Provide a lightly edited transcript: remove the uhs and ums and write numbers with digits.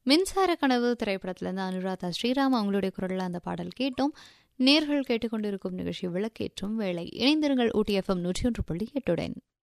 மின்சார கனவு திரைப்படத்திலிருந்து அனுராதா ஸ்ரீராம் அவங்களுடைய குரலில் அந்த பாடல் கேட்டோம். நேர்கள் கேட்டுக்கொண்டிருக்கும் நிகழ்ச்சி விளக்கேற்றும் வேளை. இணைந்திருங்கள் ஊட்டி FM 101.8.